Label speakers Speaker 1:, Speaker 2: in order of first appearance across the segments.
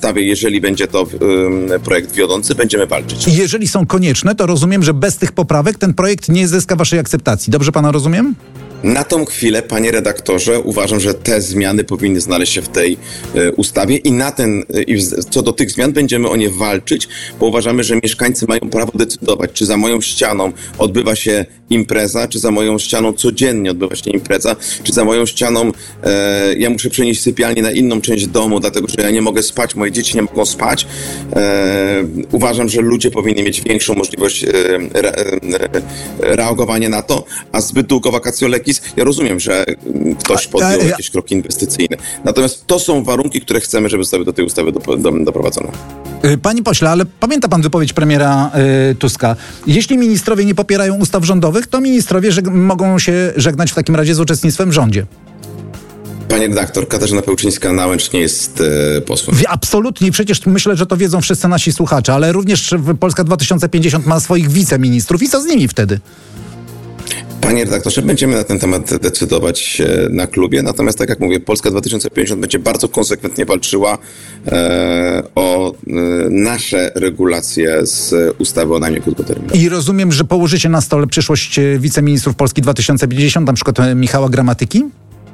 Speaker 1: ustawie, jeżeli będzie to projekt wiodący, będziemy walczyć.
Speaker 2: I jeżeli są konieczne, to rozumiem, że bez tych poprawek ten projekt nie zyska waszej akceptacji. Dobrze pana rozumiem?
Speaker 1: Na tą chwilę, panie redaktorze, uważam, że te zmiany powinny znaleźć się w tej ustawie i co do tych zmian będziemy o nie walczyć, bo uważamy, że mieszkańcy mają prawo decydować, czy za moją ścianą odbywa się impreza, czy za moją ścianą codziennie odbywa się impreza, czy za moją ścianą ja muszę przenieść sypialnię na inną część domu, dlatego że ja nie mogę spać, moje dzieci nie mogą spać. Uważam, że ludzie powinni mieć większą możliwość reagowania na to, a zbyt długo vacatio legis, ja rozumiem, że ktoś podjął jakieś kroki inwestycyjne. Natomiast to są warunki, które chcemy, żeby zostały do tej ustawy doprowadzone.
Speaker 2: Panie pośle, ale pamięta pan wypowiedź premiera Tuska? Jeśli ministrowie nie popierają ustaw rządowych, to ministrowie mogą się żegnać w takim razie z uczestnictwem w rządzie.
Speaker 1: Panie redaktor, Katarzyna Pełczyńska-Nałęcz nie jest posłem.
Speaker 2: Absolutnie. Przecież myślę, że to wiedzą wszyscy nasi słuchacze, ale również Polska 2050 ma swoich wiceministrów. I co z nimi wtedy?
Speaker 1: Panie redaktorze, będziemy na ten temat decydować na klubie, natomiast tak jak mówię, Polska 2050 będzie bardzo konsekwentnie walczyła o nasze regulacje z ustawy o najmie krótkoterminowym.
Speaker 2: I rozumiem, że położycie na stole przyszłość wiceministrów Polski 2050, na przykład Michała Gramatyki?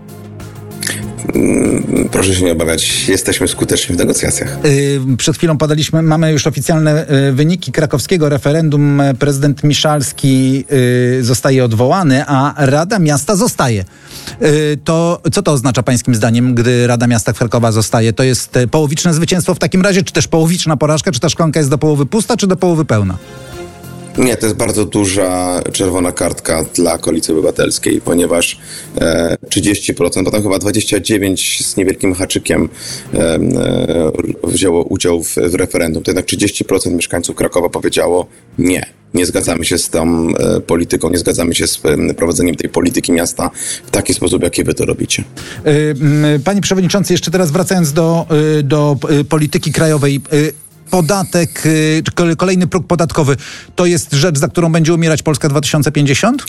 Speaker 1: Proszę się nie obawiać, jesteśmy skuteczni w negocjacjach.
Speaker 2: Przed chwilą mamy już oficjalne wyniki krakowskiego referendum. Prezydent Miszalski zostaje odwołany, a Rada Miasta zostaje. To co to oznacza pańskim zdaniem, gdy Rada Miasta Krakowa zostaje? To jest połowiczne zwycięstwo w takim razie, czy też połowiczna porażka, czy ta szklanka jest do połowy pusta, czy do połowy pełna?
Speaker 1: Nie, to jest bardzo duża czerwona kartka dla Koalicji Obywatelskiej, ponieważ 30%, potem chyba 29% z niewielkim haczykiem wzięło udział w referendum. To jednak 30% mieszkańców Krakowa powiedziało nie. Nie zgadzamy się z tą polityką, nie zgadzamy się z prowadzeniem tej polityki miasta w taki sposób, jaki wy to robicie.
Speaker 2: Panie przewodniczący, jeszcze teraz wracając do polityki krajowej. Podatek, kolejny próg podatkowy, to jest rzecz, za którą będzie umierać Polska 2050?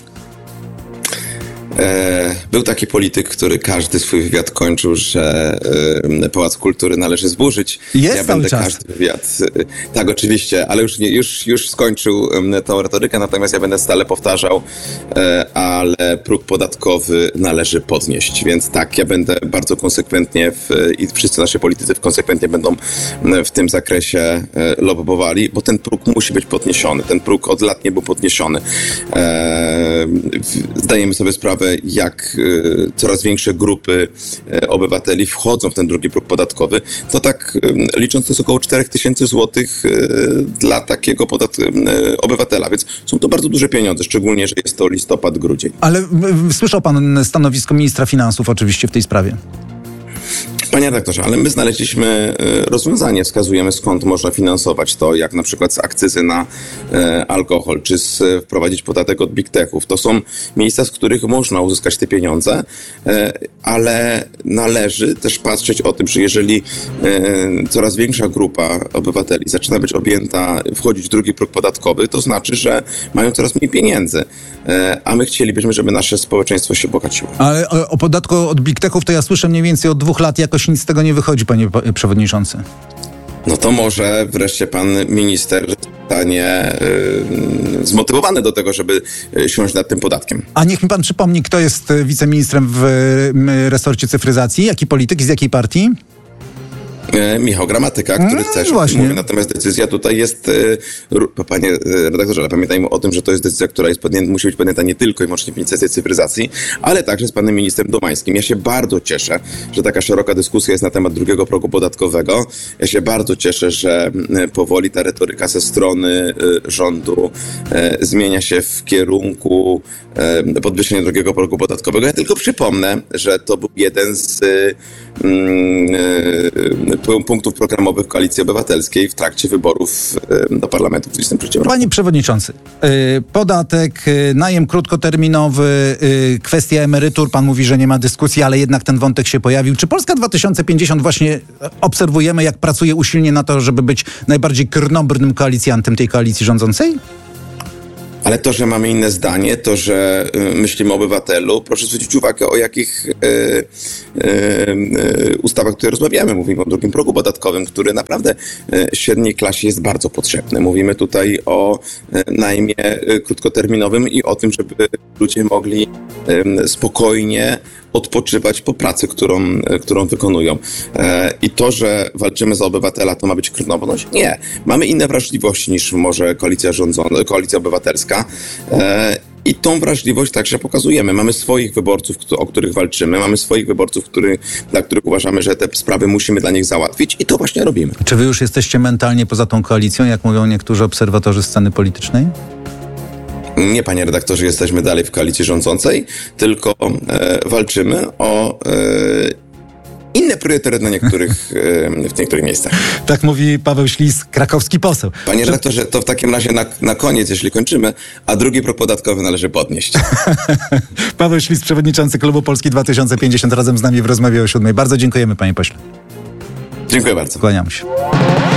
Speaker 1: Był taki polityk, który każdy swój wywiad kończył, że Pałac Kultury należy zburzyć.
Speaker 2: Jest
Speaker 1: ja
Speaker 2: cały
Speaker 1: będę
Speaker 2: czas.
Speaker 1: każdy wywiad. Tak, oczywiście, ale już skończył tą retorykę, natomiast ja będę stale powtarzał, ale próg podatkowy należy podnieść. Więc tak, ja będę bardzo konsekwentnie i wszyscy nasi politycy konsekwentnie będą w tym zakresie lobbowali, bo ten próg musi być podniesiony. Ten próg od lat nie był podniesiony. Zdajemy sobie sprawę, jak coraz większe grupy obywateli wchodzą w ten drugi próg podatkowy, to tak licząc to jest około 4000 złotych dla takiego obywatela, więc są to bardzo duże pieniądze, szczególnie, że jest to listopad, grudzień.
Speaker 2: Ale słyszał pan stanowisko ministra finansów oczywiście w tej sprawie.
Speaker 1: Panie redaktorze, ale my znaleźliśmy rozwiązanie, wskazujemy skąd można finansować to, jak na przykład z akcyzy na alkohol, czy wprowadzić podatek od big techów. To są miejsca, z których można uzyskać te pieniądze, ale należy też patrzeć o tym, że jeżeli coraz większa grupa obywateli zaczyna być objęta, wchodzić w drugi próg podatkowy, to znaczy, że mają coraz mniej pieniędzy, a my chcielibyśmy, żeby nasze społeczeństwo się bogaciło.
Speaker 2: Ale o podatku od big techów to ja słyszę mniej więcej od 2 lat, jakoś nic z tego nie wychodzi, panie przewodniczący.
Speaker 1: No to może wreszcie pan minister zostanie zmotywowany do tego, żeby siąść nad tym podatkiem.
Speaker 2: A niech mi pan przypomni, kto jest wiceministrem w resorcie cyfryzacji, jaki polityk i z jakiej partii?
Speaker 1: Michał Gramatyka, który chce, mówi. Natomiast decyzja tutaj jest, panie redaktorze, ale pamiętajmy o tym, że to jest decyzja, która musi być podjęta nie tylko i wyłącznie w Ministerstwie Cyfryzacji, ale także z panem ministrem Domańskim. Ja się bardzo cieszę, że taka szeroka dyskusja jest na temat drugiego progu podatkowego. Ja się bardzo cieszę, że powoli ta retoryka ze strony rządu zmienia się w kierunku podwyższenia drugiego progu podatkowego. Ja tylko przypomnę, że to był jeden z punktów programowych Koalicji Obywatelskiej w trakcie wyborów do parlamentu w 2023 roku.
Speaker 2: Panie przewodniczący, podatek, najem krótkoterminowy, kwestia emerytur, pan mówi, że nie ma dyskusji, ale jednak ten wątek się pojawił. Czy Polska 2050 właśnie obserwujemy, jak pracuje usilnie na to, żeby być najbardziej krnąbrnym koalicjantem tej koalicji rządzącej?
Speaker 1: Ale to, że mamy inne zdanie, to, że myślimy o obywatelu, proszę zwrócić uwagę, o jakich ustawach tutaj rozmawiamy. Mówimy o drugim progu podatkowym, który naprawdę średniej klasie jest bardzo potrzebny. Mówimy tutaj o najmie krótkoterminowym i o tym, żeby ludzie mogli spokojnie odpoczywać po pracy, którą wykonują. I to, że walczymy za obywatela, to ma być krnąbrność? Nie. Mamy inne wrażliwości niż może koalicja obywatelska. I tą wrażliwość także pokazujemy. Mamy swoich wyborców, o których walczymy, mamy swoich wyborców, dla których uważamy, że te sprawy musimy dla nich załatwić i to właśnie robimy.
Speaker 2: Czy wy już jesteście mentalnie poza tą koalicją, jak mówią niektórzy obserwatorzy sceny politycznej?
Speaker 1: Nie, panie redaktorze, jesteśmy dalej w koalicji rządzącej, tylko walczymy o inne priorytety w niektórych miejscach.
Speaker 2: Tak mówi Paweł Ślis, krakowski poseł.
Speaker 1: Panie redaktorze, to w takim razie na koniec, jeśli kończymy, a drugi próg podatkowy należy podnieść.
Speaker 2: Paweł Ślis, przewodniczący Klubu Polski 2050, razem z nami w rozmowie o 7:00. Bardzo dziękujemy, panie pośle.
Speaker 1: Dziękuję bardzo.
Speaker 2: Kłaniam się.